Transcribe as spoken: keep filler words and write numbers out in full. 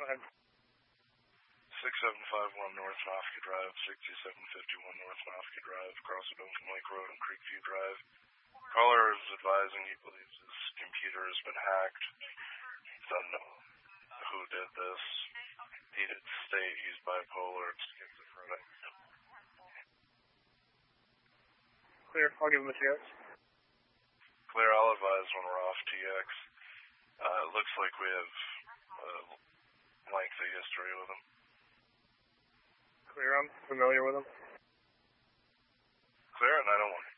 Go ahead. six seven five one North Nofke Drive, sixty-seven fifty-one North Nofke Drive, across the Open Lake Road and Creekview Drive. Caller is advising he believes his computer has been hacked. Doesn't know who did this. He did state he's bipolar and schizophrenic. Clear. I'll give him a T X. Clear. I'll advise when we're off T X. Uh, it looks like we have a lengthy history with him. Clear. I'm familiar with him. Clear, and I don't want